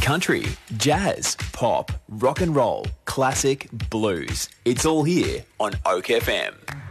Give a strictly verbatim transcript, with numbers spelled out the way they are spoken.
Country, jazz, pop, rock and roll, classic, blues. It's all here on Oak F M.